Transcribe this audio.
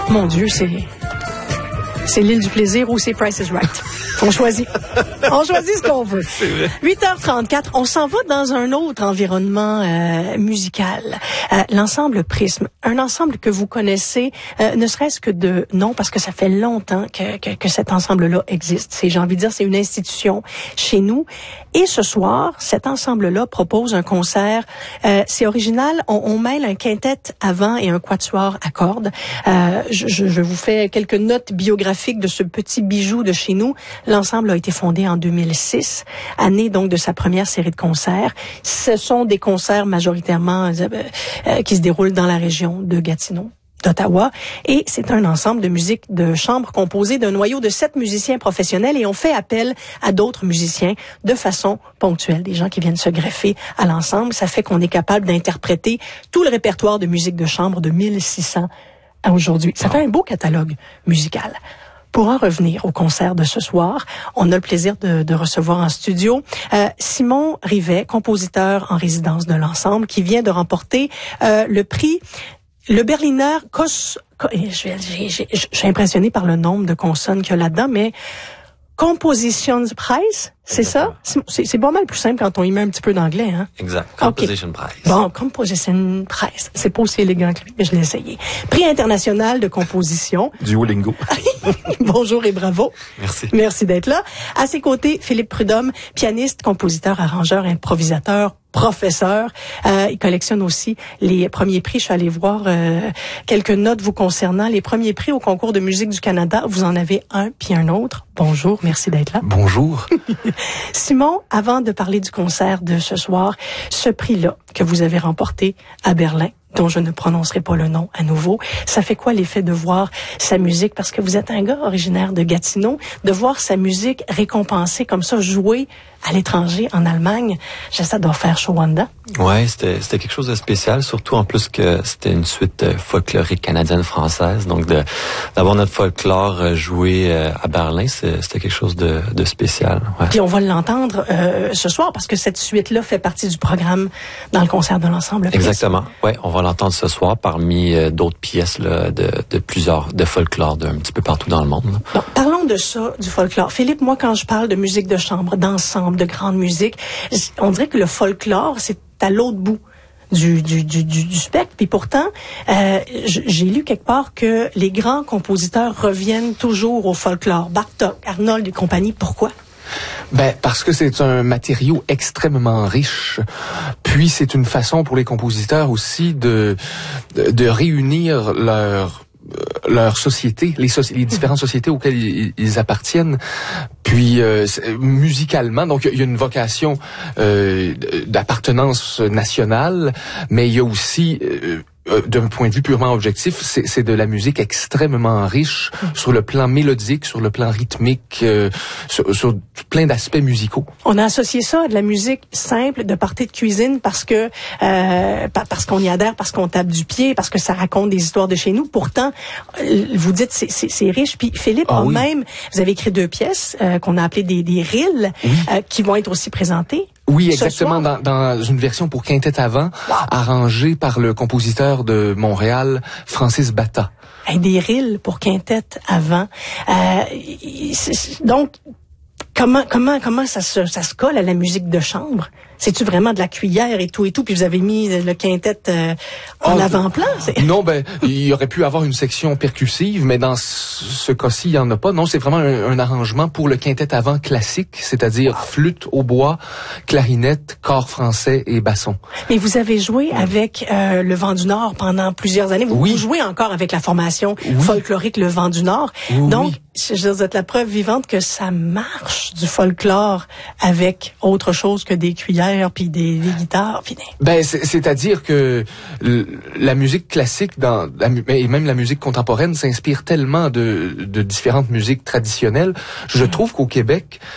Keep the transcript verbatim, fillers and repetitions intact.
Mon Dieu, c'est... C'est l'île du plaisir ou c'est Price is Right. On choisit. On choisit ce qu'on veut. huit heures trente-quatre, on s'en va dans un autre environnement euh, musical. Euh, l'ensemble Prisme, un ensemble que vous connaissez, euh, ne serait-ce que de nom, parce que ça fait longtemps que, que, que cet ensemble-là existe. C'est, j'ai envie de dire, c'est une institution chez nous. Et ce soir, cet ensemble-là propose un concert. Euh, c'est original. On, on mêle un quintet à vent et un quatuor à cordes. Euh, je, je, je vous fais quelques notes biographiques de ce petit bijou de chez nous. L'ensemble a été fondé en deux mille six, année donc de sa première série de concerts. Ce sont des concerts majoritairement euh, euh, qui se déroulent dans la région de Gatineau, d'Ottawa, et c'est un ensemble de musique de chambre composé d'un noyau de sept musiciens professionnels, et on fait appel à d'autres musiciens de façon ponctuelle, des gens qui viennent se greffer à l'ensemble. Ça fait qu'on est capable d'interpréter tout le répertoire de musique de chambre de mille six cents à aujourd'hui. Ça fait un beau catalogue musical. Pour en revenir au concert de ce soir, on a le plaisir de, de recevoir en studio euh, Simon Rivet, compositeur en résidence de l'ensemble, qui vient de remporter euh, le prix, le Berliner Kos... Je suis impressionné par le nombre de consonnes qu'il y a là-dedans, mais Compositionspreis, c'est ça? C'est, c'est pas mal plus simple quand on y met un petit peu d'anglais, hein? Exact. Composition okay. Prize. Bon, Composition Prize. C'est pas aussi élégant que lui, mais je l'ai essayé. Prix international de composition. Duolingo. Bonjour et bravo. Merci. Merci d'être là. À ses côtés, Philippe Prudhomme, pianiste, compositeur, arrangeur, improvisateur, professeur. Euh, il collectionne aussi les premiers prix. Je suis allée voir euh, quelques notes vous concernant. Les premiers prix au concours de musique du Canada, vous en avez un puis un autre. Bonjour, merci d'être là. Bonjour. Simon, avant de parler du concert de ce soir, ce prix-là que vous avez remporté à Berlin, dont je ne prononcerai pas le nom à nouveau, ça fait quoi l'effet de voir sa musique, parce que vous êtes un gars originaire de Gatineau, de voir sa musique récompensée comme ça, jouée à l'étranger, en Allemagne, ça doit faire chaud en dedans. Ouais, c'était, c'était quelque chose de spécial, surtout en plus que c'était une suite euh, folklorique canadienne-française, donc de, d'avoir notre folklore euh, joué euh, à Berlin, c'est, c'était quelque chose de, de spécial. Ouais. Puis on va l'entendre euh, ce soir, parce que cette suite-là fait partie du programme dans le concert de l'ensemble. Exactement, ouais, on va l'entendre ce soir parmi euh, d'autres pièces là, de, de plusieurs, de folklore d'un petit peu partout dans le monde. Là. Bon, parlons de ça, du folklore. Philippe, moi, quand je parle de musique de chambre, d'ensemble, de grande musique, on dirait que le folklore, c'est à l'autre bout du, du, du, du, du spectre. Puis pourtant, euh, j'ai lu quelque part que les grands compositeurs reviennent toujours au folklore. Bartók, Arnold et compagnie. Pourquoi? Ben, parce que c'est un matériau extrêmement riche. Puis c'est une façon pour les compositeurs aussi de, de, de réunir leur leur société, les, soci- les différentes sociétés auxquelles ils, ils appartiennent. Puis euh, musicalement, donc il y a une vocation euh, d'appartenance nationale, mais il y a aussi euh, d'un point de vue purement objectif, c'est, c'est de la musique extrêmement riche mmh. sur le plan mélodique, sur le plan rythmique, euh, sur, sur plein d'aspects musicaux. On a associé ça à de la musique simple, de partie de cuisine, parce que euh, parce qu'on y adhère, parce qu'on tape du pied, parce que ça raconte des histoires de chez nous. Pourtant, vous dites c'est, c'est, c'est riche. Puis Philippe ah, a oui. même, vous avez écrit deux pièces euh, qu'on a appelées des, des rilles, oui. euh, qui vont être aussi présentées. Oui, exactement, dans, dans une version pour quintet à vent, wow. arrangée par le compositeur de Montréal, Francis Batta. Hey, des rilles pour quintet à vent. Euh, donc, comment comment comment ça se ça se colle à la musique de chambre? C'est-tu vraiment de la cuillère et tout et tout, puis vous avez mis le quintet euh, en oh, avant-plan? C'est... Non, ben, il y aurait pu avoir une section percussive, mais dans ce cas-ci, il n'y en a pas. Non, c'est vraiment un, un arrangement pour le quintet à vent classique, c'est-à-dire wow. flûte, hautbois, clarinette, cor français et basson. Mais vous avez joué oui. avec euh, le Vent du Nord pendant plusieurs années. Vous, oui. vous jouez encore avec la formation oui. folklorique Le Vent du Nord. Oui. Donc, je veux dire, vous êtes la preuve vivante que ça marche du folklore avec autre chose que des cuillères puis des, des guitares. Puis des... Ben, c'est, c'est-à-dire que l- la musique classique dans la, et même la musique contemporaine s'inspire tellement de, de différentes musiques traditionnelles. Je mmh. trouve qu'au Québec,